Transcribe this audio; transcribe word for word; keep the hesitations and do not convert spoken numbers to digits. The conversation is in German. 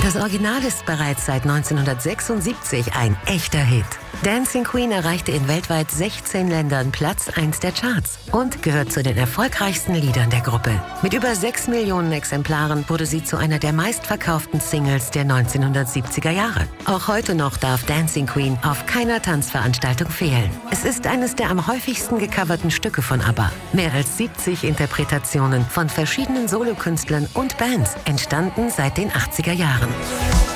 Das Original ist bereits seit neunzehnhundertsechsundsiebzig ein echter Hit. Dancing Queen erreichte in weltweit sechzehn Ländern Platz eins der Charts und gehört zu den erfolgreichsten Liedern der Gruppe. Mit über sechs Millionen Exemplaren wurde sie zu einer der meistverkauften Singles der neunzehnhundertsiebziger Jahre. Auch heute noch darf Dancing Queen auf keiner Tanzveranstaltung fehlen. Es ist eines der am häufigsten gecoverten Stücke von ABBA. Mehr als siebzig Interpretationen von verschiedenen Solokünstlern und Bands entstanden seit den achtziger Jahren.